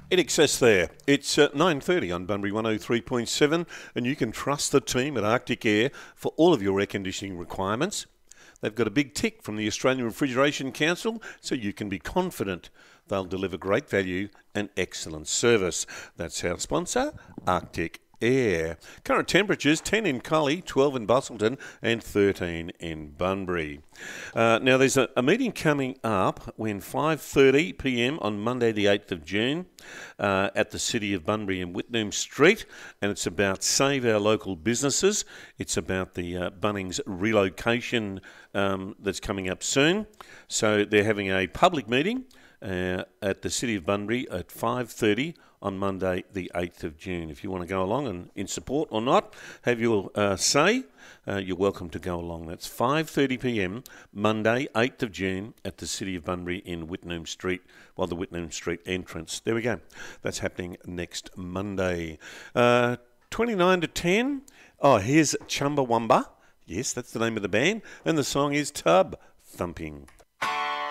In excess there. It's 9:30 on Bunbury 103.7, and you can trust the team at Arctic Air for all of your air conditioning requirements. They've got a big tick from the Australian Refrigeration Council, so you can be confident they'll deliver great value and excellent service. That's our sponsor, Arctic Air. Current temperatures 10 in Collie, 12 in Busselton and 13 in Bunbury. Now there's a meeting coming up when 5:30pm on Monday the 8th of June at the City of Bunbury in Whitnum Street, and it's about Save Our Local Businesses. It's about the Bunnings relocation that's coming up soon. So they're having a public meeting at the City of Bunbury at 5:30 on Monday the 8th of June. If you want to go along and in support or not, have your say, you're welcome to go along. That's 5:30pm Monday 8th of June at the City of Bunbury in Whitnum Street, the Whitnum Street entrance. There we go. That's happening next Monday. 29 to 10. Oh, here's Chumbawamba. Yes, that's the name of the band. And the song is Tub Thumping.